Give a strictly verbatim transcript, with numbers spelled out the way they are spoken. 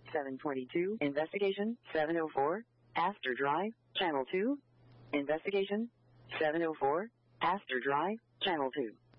seven twenty-two. Investigation seven oh four. Astor Drive, Channel two. Investigation seven oh four. Astor Drive, Channel two.